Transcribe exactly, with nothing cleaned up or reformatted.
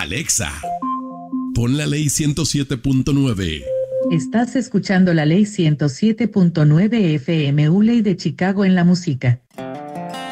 Alexa, pon la ley ciento siete punto nueve. Estás escuchando la ley ciento siete punto nueve F M U Ley de Chicago en la música.